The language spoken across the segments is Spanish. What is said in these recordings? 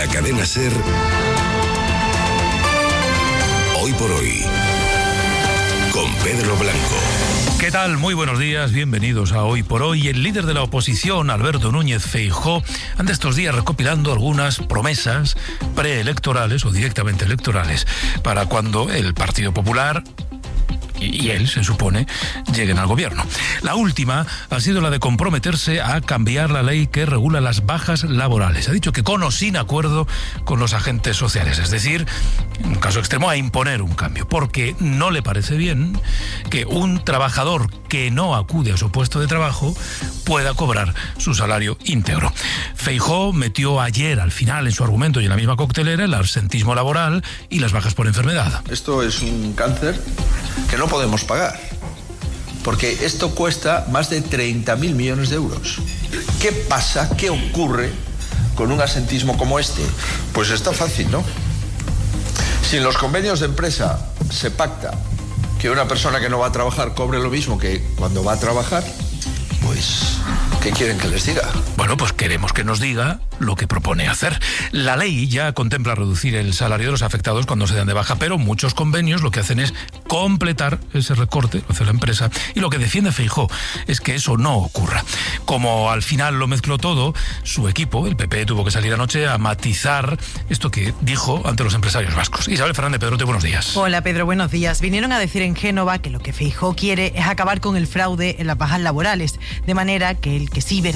cadena SER, Hoy por Hoy, con Pedro Blanco. ¿Qué tal? Muy buenos días, bienvenidos a Hoy por Hoy. El líder de la oposición, Alberto Núñez Feijóo, anda estos días recopilando algunas promesas preelectorales o directamente electorales para cuando el Partido Popular y él, se supone, lleguen al gobierno. La última ha sido la de comprometerse a cambiar la ley que regula las bajas laborales. Ha dicho que con o sin acuerdo con los agentes sociales, es decir, en un caso extremo, a imponer un cambio, porque no le parece bien que un trabajador que no acude a su puesto de trabajo pueda cobrar su salario íntegro. Feijóo metió ayer, al final, en su argumento y en la misma coctelera, el absentismo laboral y las bajas por enfermedad. Esto es un cáncer que no podemos pagar, porque esto cuesta más de 30.000 millones de euros. ¿Qué pasa? ¿Qué ocurre con un absentismo como este? Pues está fácil, ¿no? Si en los convenios de empresa se pacta que una persona que no va a trabajar cobre lo mismo que cuando va a trabajar, pues ¿qué quieren que les diga? Bueno, pues queremos que nos diga lo que propone hacer. La ley ya contempla reducir el salario de los afectados cuando se dan de baja, pero muchos convenios lo que hacen es completar ese recorte, lo hace la empresa, y lo que defiende Feijóo es que eso no ocurra. Como al final lo mezcló todo, su equipo, el PP, tuvo que salir anoche a matizar esto que dijo ante los empresarios vascos. Isabel Fernández Pedrote, buenos días. Hola Pedro, buenos días. Vinieron a decir en Génova que lo que Feijóo quiere es acabar con el fraude en las bajas laborales, de manera que el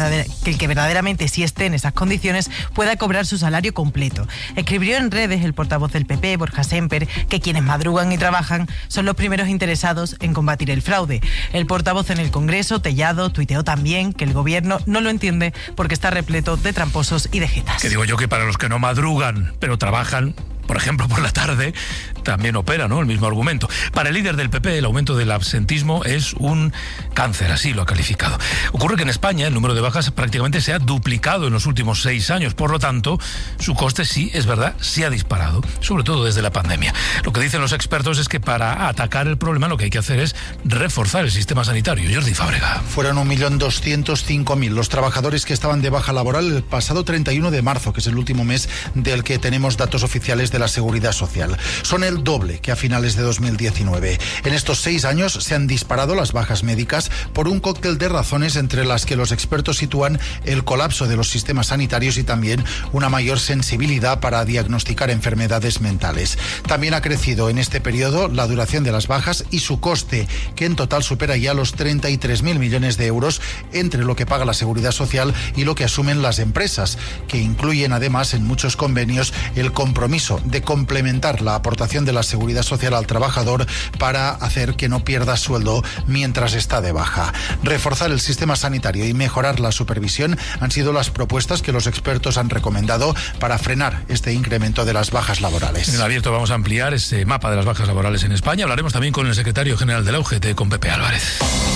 que verdaderamente sí esté en esas condiciones pueda cobrar su salario completo. Escribió en redes el portavoz del PP, Borja Semper, que quienes madrugan y trabajan son los primeros interesados en combatir el fraude. El portavoz en el Congreso, Tellado, tuiteó también que el gobierno no lo entiende porque está repleto de tramposos y de jetas. Que digo yo que para los que no madrugan, pero trabajan, por ejemplo, por la tarde, también opera, ¿no?, el mismo argumento. Para el líder del PP, el aumento del absentismo es un cáncer, así lo ha calificado. Ocurre que en España el número de bajas prácticamente se ha duplicado en los últimos 6 años. Por lo tanto, su coste sí, es verdad, se ha disparado, sobre todo desde la pandemia. Lo que dicen los expertos es que para atacar el problema lo que hay que hacer es reforzar el sistema sanitario. Jordi Fábrega. Fueron 1.205.000 los trabajadores que estaban de baja laboral el pasado 31 de marzo, que es el último mes del que tenemos datos oficiales de la Seguridad Social. Son el doble que a finales de 2019. En estos 6 años se han disparado las bajas médicas por un cóctel de razones, entre las que los expertos sitúan el colapso de los sistemas sanitarios y también una mayor sensibilidad para diagnosticar enfermedades mentales. También ha crecido en este periodo la duración de las bajas y su coste, que en total supera ya los 33.000 millones de euros entre lo que paga la Seguridad Social y lo que asumen las empresas, que incluyen además en muchos convenios el compromiso de complementar la aportación de la Seguridad Social al trabajador para hacer que no pierda sueldo mientras está de baja. Reforzar el sistema sanitario y mejorar la supervisión han sido las propuestas que los expertos han recomendado para frenar este incremento de las bajas laborales. En el abierto vamos a ampliar ese mapa de las bajas laborales en España. Hablaremos también con el secretario general de la UGT, con Pepe Álvarez.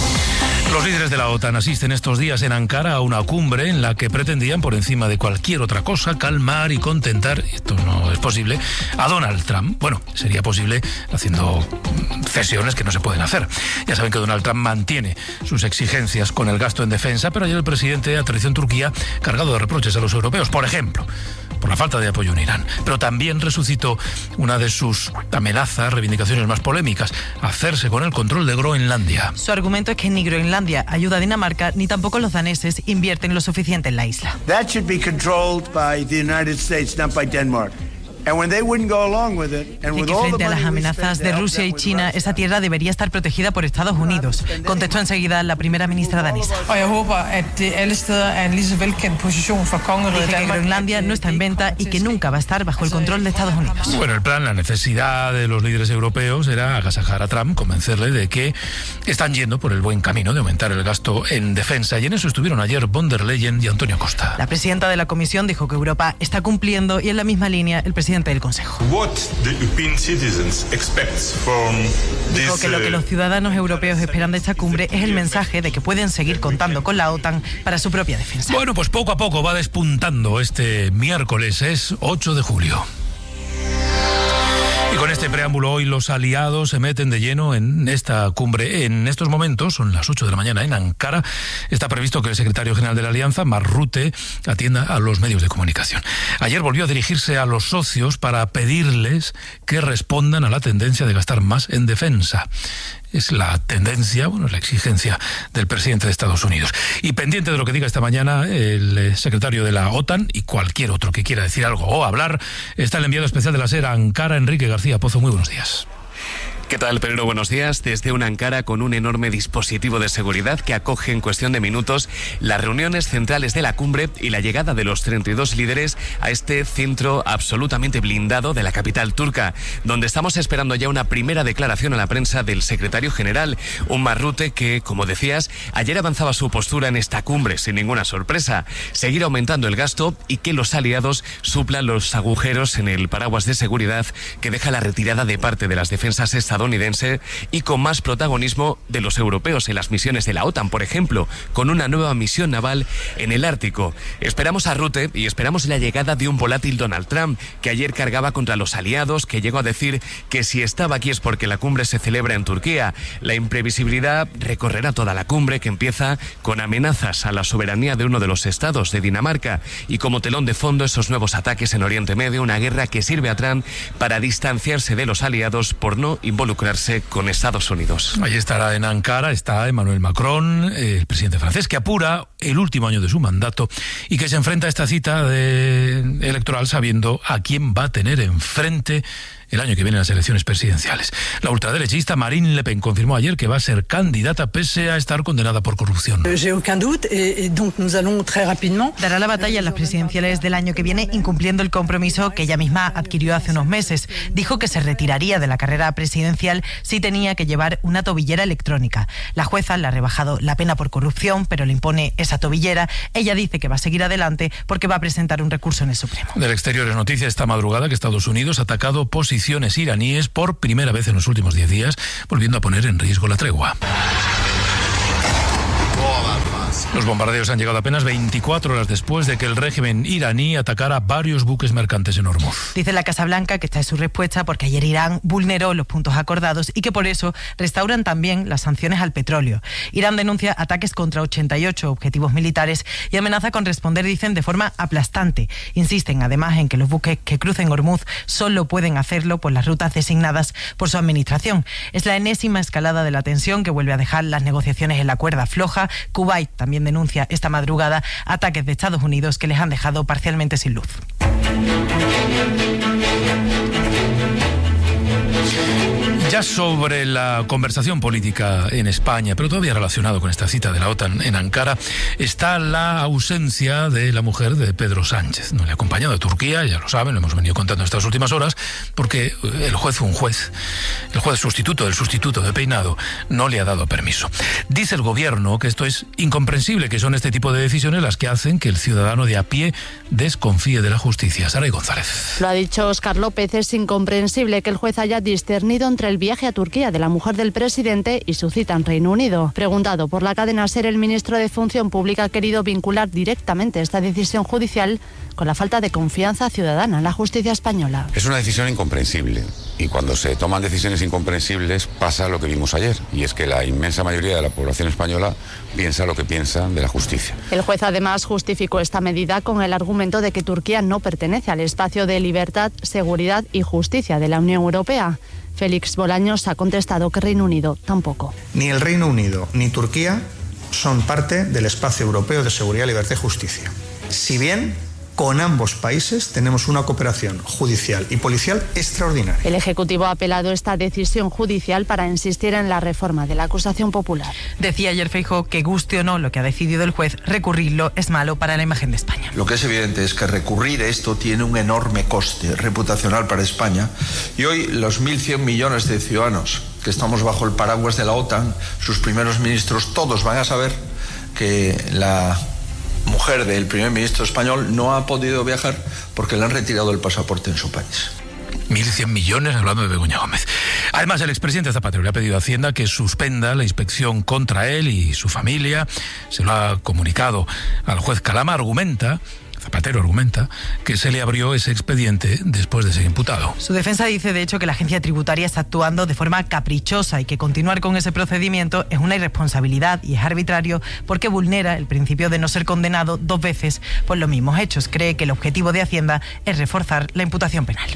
Los líderes de la OTAN asisten estos días en Ankara a una cumbre en la que pretendían, por encima de cualquier otra cosa, calmar y contentar, esto no es posible, a Donald Trump. Bueno, sería posible haciendo cesiones que no se pueden hacer. Ya saben que Donald Trump mantiene sus exigencias con el gasto en defensa, pero ayer el presidente aterrizó en Turquía cargado de reproches a los europeos, por ejemplo, por la falta de apoyo en Irán. Pero también resucitó una de sus amenazas, reivindicaciones más polémicas: hacerse con el control de Groenlandia. Su argumento es que ni Groenlandia ayuda a Dinamarca, ni tampoco los daneses invierten lo suficiente en la isla. That should be controlled by the United States, not by Denmark. Y que frente a las amenazas de Rusia y China, esa tierra debería estar protegida por Estados Unidos, contestó enseguida la primera ministra danesa. Dice que Groenlandia no está en venta y que nunca va a estar bajo el control de Estados Unidos. Bueno, el plan, la necesidad de los líderes europeos era agasajar a Trump, convencerle de que están yendo por el buen camino de aumentar el gasto en defensa, y en eso estuvieron ayer von der Leyen y Antonio Costa. La presidenta de la Comisión dijo que Europa está cumpliendo, y en la misma línea el presidente del Consejo. Dijo que lo que los ciudadanos europeos esperan de esta cumbre es el mensaje de que pueden seguir contando con la OTAN para su propia defensa. Bueno, pues poco a poco va despuntando este miércoles, es 8 de julio. Y con este preámbulo, hoy los aliados se meten de lleno en esta cumbre. En estos momentos, son las 8 de la mañana en Ankara, está previsto que el secretario general de la Alianza, Mark Rutte, atienda a los medios de comunicación. Ayer volvió a dirigirse a los socios para pedirles que respondan a la tendencia de gastar más en defensa. Es la tendencia, es la exigencia del presidente de Estados Unidos. Y pendiente de lo que diga esta mañana el secretario de la OTAN y cualquier otro que quiera decir algo o hablar, está el enviado especial de la SER a Ankara, Enrique García Pozo. Muy buenos días. ¿Qué tal, Pedro? Buenos días. Desde una Ankara con un enorme dispositivo de seguridad que acoge en cuestión de minutos las reuniones centrales de la cumbre y la llegada de los 32 líderes a este centro absolutamente blindado de la capital turca, donde estamos esperando ya una primera declaración a la prensa del secretario general, un Mark Rutte que, como decías, ayer avanzaba su postura en esta cumbre sin ninguna sorpresa, seguir aumentando el gasto y que los aliados suplan los agujeros en el paraguas de seguridad que deja la retirada de parte de las defensas estadounidense y con más protagonismo de los europeos en las misiones de la OTAN, por ejemplo, con una nueva misión naval en el Ártico. Esperamos a Rutte y esperamos la llegada de un volátil Donald Trump, que ayer cargaba contra los aliados, que llegó a decir que si estaba aquí es porque la cumbre se celebra en Turquía. La imprevisibilidad recorrerá toda la cumbre, que empieza con amenazas a la soberanía de uno de los estados, de Dinamarca, y como telón de fondo esos nuevos ataques en Oriente Medio, una guerra que sirve a Trump para distanciarse de los aliados por no involucrarse con Estados Unidos. Ahí estará en Ankara, está Emmanuel Macron, el presidente francés, que apura el último año de su mandato y que se enfrenta a esta cita electoral sabiendo a quién va a tener enfrente el año que viene en las elecciones presidenciales. La ultraderechista Marine Le Pen confirmó ayer que va a ser candidata pese a estar condenada por corrupción. Dará la batalla en las presidenciales del año que viene, incumpliendo el compromiso que ella misma adquirió hace unos meses. Dijo que se retiraría de la carrera presidencial si tenía que llevar una tobillera electrónica. La jueza le ha rebajado la pena por corrupción, pero le impone esa tobillera. Ella dice que va a seguir adelante porque va a presentar un recurso en el Supremo. Del exterior es noticia esta madrugada que Estados Unidos ha atacado posiciones iraníes por primera vez en los últimos 10 días, volviendo a poner en riesgo la tregua. Los bombardeos han llegado apenas 24 horas después de que el régimen iraní atacara varios buques mercantes en Hormuz. Dice la Casa Blanca que esta es su respuesta porque ayer Irán vulneró los puntos acordados y que por eso restauran también las sanciones al petróleo. Irán denuncia ataques contra 88 objetivos militares y amenaza con responder, dicen, de forma aplastante. Insisten además en que los buques que crucen Hormuz solo pueden hacerlo por las rutas designadas por su administración. Es la enésima escalada de la tensión que vuelve a dejar las negociaciones en la cuerda floja. Kuwait también denuncia esta madrugada ataques de Estados Unidos que les han dejado parcialmente sin luz. Ya sobre la conversación política en España, pero todavía relacionado con esta cita de la OTAN en Ankara, está la ausencia de la mujer de Pedro Sánchez. No le ha acompañado a Turquía, ya lo saben, lo hemos venido contando en estas últimas horas, porque el juez sustituto del sustituto de Peinado no le ha dado permiso. Dice el gobierno que esto es incomprensible, que son este tipo de decisiones las que hacen que el ciudadano de a pie desconfíe de la justicia. Saray González. Lo ha dicho Óscar López, es incomprensible que el juez haya discernido entre el viaje a Turquía de la mujer del presidente y su cita en Reino Unido. Preguntado por la cadena SER, el ministro de Función Pública ha querido vincular directamente esta decisión judicial con la falta de confianza ciudadana en la justicia española. Es una decisión incomprensible y cuando se toman decisiones incomprensibles pasa lo que vimos ayer, y es que la inmensa mayoría de la población española piensa lo que piensa de la justicia. El juez además justificó esta medida con el argumento de que Turquía no pertenece al espacio de libertad, seguridad y justicia de la Unión Europea. Félix Bolaños ha contestado que Reino Unido tampoco. Ni el Reino Unido ni Turquía son parte del espacio europeo de seguridad, libertad y justicia. Si bien con ambos países tenemos una cooperación judicial y policial extraordinaria. El Ejecutivo ha apelado esta decisión judicial para insistir en la reforma de la acusación popular. Decía ayer Feijóo que, guste o no lo que ha decidido el juez, recurrirlo es malo para la imagen de España. Lo que es evidente es que recurrir esto tiene un enorme coste reputacional para España, y hoy los 1.100 millones de ciudadanos que estamos bajo el paraguas de la OTAN, sus primeros ministros, todos van a saber que la mujer del primer ministro español no ha podido viajar porque le han retirado el pasaporte en su país. 1.100 millones, hablando de Begoña Gómez. Además, el expresidente Zapatero le ha pedido a Hacienda que suspenda la inspección contra él y su familia. Se lo ha comunicado al juez Calama. Argumenta Zapatero argumenta que se le abrió ese expediente después de ser imputado. Su defensa dice, de hecho, que la agencia tributaria está actuando de forma caprichosa y que continuar con ese procedimiento es una irresponsabilidad y es arbitrario porque vulnera el principio de no ser condenado 2 veces por los mismos hechos. Cree que el objetivo de Hacienda es reforzar la imputación penal.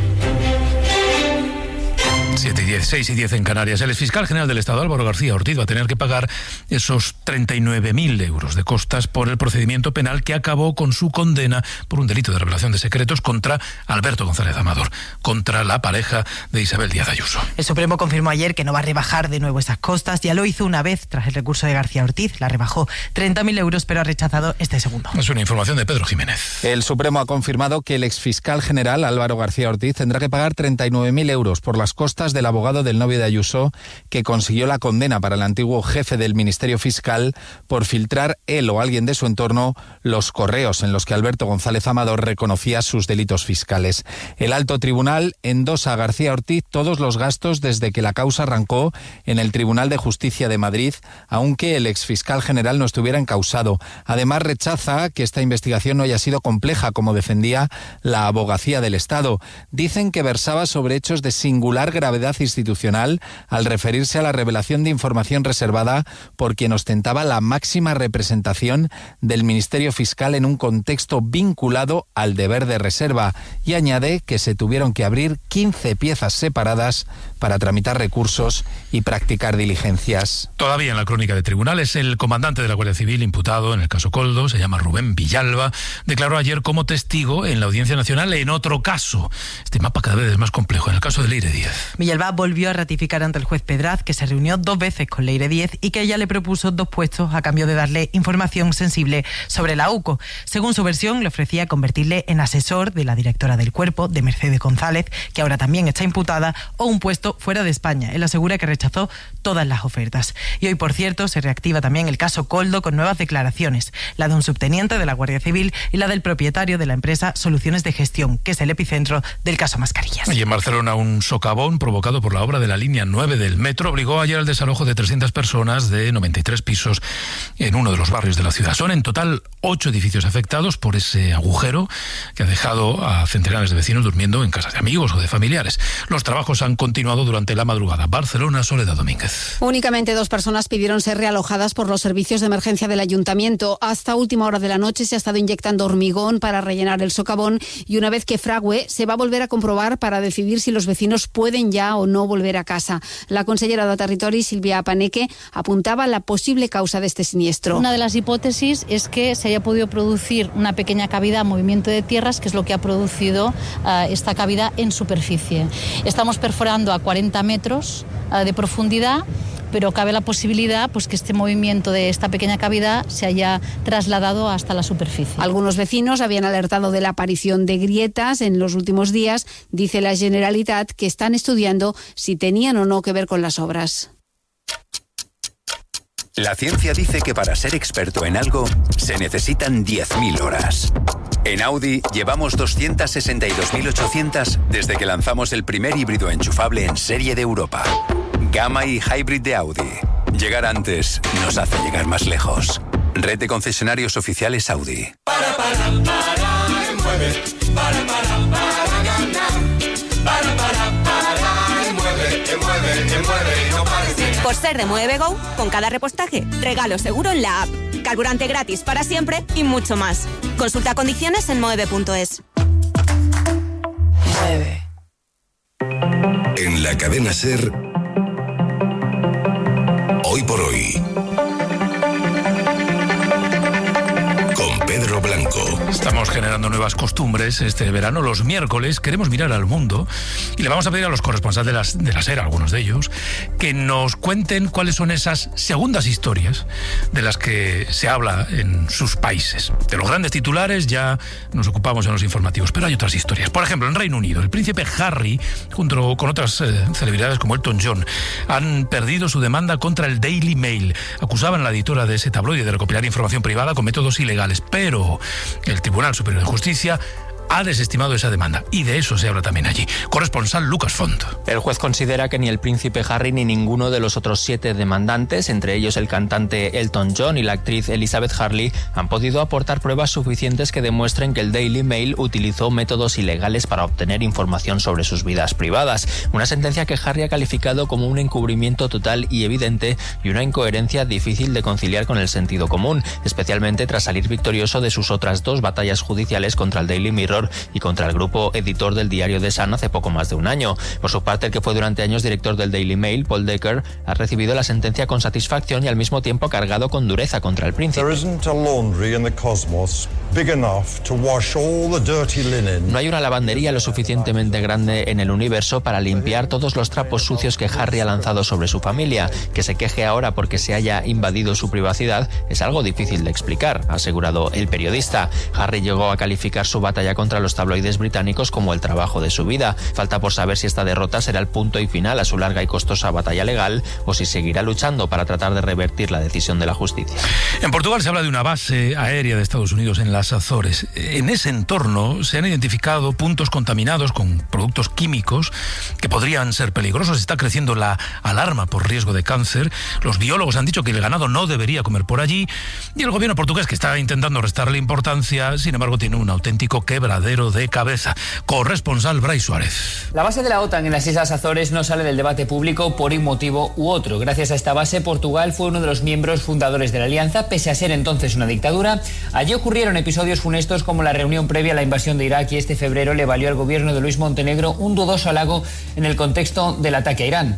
6 y 10 en Canarias. El exfiscal general del Estado, Álvaro García Ortiz, va a tener que pagar esos 39.000 euros de costas por el procedimiento penal que acabó con su condena por un delito de revelación de secretos contra Alberto González Amador, contra la pareja de Isabel Díaz Ayuso. El Supremo confirmó ayer que no va a rebajar de nuevo esas costas. Ya lo hizo una vez tras el recurso de García Ortiz. La rebajó 30.000 euros, pero ha rechazado este segundo. Es una información de Pedro Jiménez. El Supremo ha confirmado que el exfiscal general, Álvaro García Ortiz, tendrá que pagar 39.000 euros por las costas del abogado del novio de Ayuso, que consiguió la condena para el antiguo jefe del Ministerio Fiscal por filtrar él o alguien de su entorno los correos en los que Alberto González Amador reconocía sus delitos fiscales. El alto tribunal endosa a García Ortiz todos los gastos desde que la causa arrancó en el Tribunal de Justicia de Madrid, aunque el exfiscal general no estuviera encausado. Además, rechaza que esta investigación no haya sido compleja, como defendía la abogacía del Estado. Dicen que versaba sobre hechos de singular gravedad institucional al referirse a la revelación de información reservada por quien ostentaba la máxima representación del Ministerio Fiscal en un contexto vinculado al deber de reserva, y añade que se tuvieron que abrir 15 piezas separadas para tramitar recursos y practicar diligencias. Todavía en la crónica de tribunales, el comandante de la Guardia Civil imputado en el caso Koldo, se llama Rubén Villalba, declaró ayer como testigo en la Audiencia Nacional en otro caso. Este mapa cada vez es más complejo, en el caso de Leire Díez. Villalba volvió a ratificar ante el juez Pedraz que se reunió 2 veces con Leire Díez y que ella le propuso 2 puestos a cambio de darle información sensible sobre la UCO. Según su versión, le ofrecía convertirle en asesor de la directora del Cuerpo, de Mercedes González, que ahora también está imputada, o un puesto fuera de España. Él asegura que rechazó todas las ofertas. Y hoy, por cierto, se reactiva también el caso Koldo con nuevas declaraciones, la de un subteniente de la Guardia Civil y la del propietario de la empresa Soluciones de Gestión, que es el epicentro del caso Mascarillas. Y en Barcelona, un socavón provocado por la obra de la línea 9 del metro obligó ayer al desalojo de 300 personas de 93 pisos en uno de los barrios de la ciudad. Son en total 8 edificios afectados por ese agujero que ha dejado a centenares de vecinos durmiendo en casas de amigos o de familiares. Los trabajos han continuado durante la madrugada. Barcelona, Soledad Domínguez. Únicamente 2 personas pidieron ser realojadas por los servicios de emergencia del ayuntamiento. Hasta última hora de la noche se ha estado inyectando hormigón para rellenar el socavón, y una vez que frague se va a volver a comprobar para decidir si los vecinos pueden ya o no volver a casa. La consellera de Territori, Silvia Paneque, apuntaba a la posible causa de este siniestro. Una de las hipótesis es que se haya podido producir una pequeña cavidad, movimiento de tierras, que es lo que ha producido esta cavidad en superficie. Estamos perforando a 40 metros de profundidad, pero cabe la posibilidad pues que este movimiento de esta pequeña cavidad se haya trasladado hasta la superficie. Algunos vecinos habían alertado de la aparición de grietas en los últimos días. Dice la Generalitat que están estudiando si tenían o no que ver con las obras. La ciencia dice que para ser experto en algo se necesitan 10.000 horas. En Audi llevamos 262.800 desde que lanzamos el primer híbrido enchufable en serie de Europa. Gamma y Hybrid de Audi. Llegar antes nos hace llegar más lejos. Red de concesionarios oficiales Audi. Por ser de Mueve Go, con cada repostaje, regalo seguro en la app, carburante gratis para siempre y mucho más. Consulta condiciones en moeve.es. En la cadena SER, Hoy por Hoy, con Pedro Blanco. Estamos generando nuevas costumbres este verano. Los miércoles queremos mirar al mundo y le vamos a pedir a los corresponsales de la SER, algunos de ellos, que nos cuenten cuáles son esas segundas historias de las que se habla en sus países. De los grandes titulares ya nos ocupamos en los informativos, pero hay otras historias. Por ejemplo, en Reino Unido, el príncipe Harry, junto con otras celebridades como Elton John, han perdido su demanda contra el Daily Mail. Acusaban a la editora de ese tabloide de recopilar información privada con métodos ilegales, pero el Tribunal Superior de Justicia ha desestimado esa demanda y de eso se habla también allí. Corresponsal Lucas Font. El juez considera que ni el príncipe Harry ni ninguno de los otros 7 demandantes, entre ellos el cantante Elton John y la actriz Elizabeth Hurley, han podido aportar pruebas suficientes que demuestren que el Daily Mail utilizó métodos ilegales para obtener información sobre sus vidas privadas. Una sentencia que Harry ha calificado como un encubrimiento total y evidente y una incoherencia difícil de conciliar con el sentido común, especialmente tras salir victorioso de sus otras 2 batallas judiciales contra el Daily Mirror y contra el grupo editor del diario The Sun hace poco más de un año. Por su parte, el que fue durante años director del Daily Mail, Paul Decker, ha recibido la sentencia con satisfacción y al mismo tiempo cargado con dureza contra el príncipe. No hay una lavandería lo suficientemente grande en el universo para limpiar todos los trapos sucios que Harry ha lanzado sobre su familia. Que se queje ahora porque se haya invadido su privacidad es algo difícil de explicar, ha asegurado el periodista. Harry llegó a calificar su batalla contra los tabloides británicos como el trabajo de su vida. Falta por saber si esta derrota será el punto y final a su larga y costosa batalla legal o si seguirá luchando para tratar de revertir la decisión de la justicia. En Portugal se habla de una base aérea de Estados Unidos en las Azores. En ese entorno se han identificado puntos contaminados con productos químicos que podrían ser peligrosos. Está creciendo la alarma por riesgo de cáncer. Los biólogos han dicho que el ganado no debería comer por allí y el gobierno portugués, que está intentando restarle importancia, sin embargo tiene un auténtico quebradero de cabeza. Corresponsal Brais Suárez. La base de la OTAN en las Islas Azores no sale del debate público por un motivo u otro. Gracias a esta base, Portugal fue uno de los miembros fundadores de la alianza, pese a ser entonces una dictadura. Allí ocurrieron episodios funestos como la reunión previa a la invasión de Irak y este febrero le valió al gobierno de Luis Montenegro un dudoso halago en el contexto del ataque a Irán.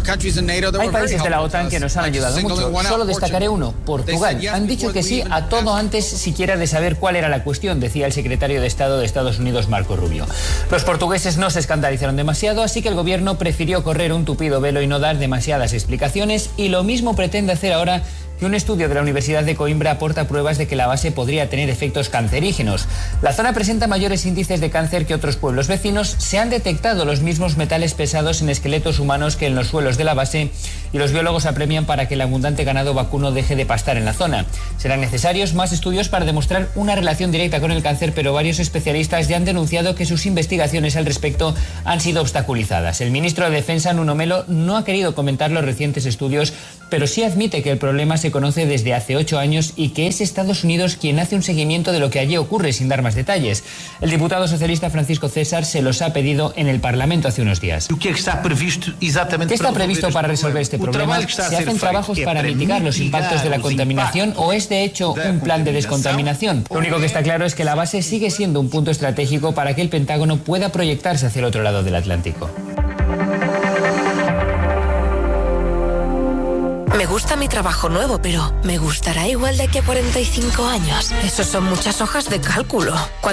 Hay países de la OTAN que nos han ayudado mucho. Solo destacaré uno, Portugal. Han dicho que sí a todo antes siquiera de saber cuál era la cuestión, decía el secretario de Estado de Estados Unidos, Marco Rubio. Los portugueses no se escandalizaron demasiado, así que el gobierno prefirió correr un tupido velo y no dar demasiadas explicaciones, y lo mismo pretende hacer ahora que un estudio de la Universidad de Coimbra aporta pruebas de que la base podría tener efectos cancerígenos. La zona presenta mayores índices de cáncer que otros pueblos vecinos. Se han detectado los mismos metales pesados en esqueletos humanos que en los suelos de la base y los biólogos apremian para que el abundante ganado vacuno deje de pastar en la zona. Serán necesarios más estudios para demostrar una relación directa con el cáncer, pero varios especialistas ya han denunciado que sus investigaciones al respecto han sido obstaculizadas. El ministro de Defensa, Nuno Melo, no ha querido comentar los recientes estudios, pero sí admite que el problema se conoce desde hace 8 años y que es Estados Unidos quien hace un seguimiento de lo que allí ocurre sin dar más detalles. El diputado socialista Francisco César se los ha pedido en el Parlamento hace unos días. ¿Qué está previsto para resolver este problema? ¿Se hacen trabajos para mitigar los impactos de la contaminación o es de hecho un plan de descontaminación? Lo único que está claro es que la base sigue siendo un punto estratégico para que el Pentágono pueda proyectarse hacia el otro lado del Atlántico. Me gusta mi trabajo nuevo, pero ¿me gustará igual de aquí a 45 años? Eso son muchas hojas de cálculo.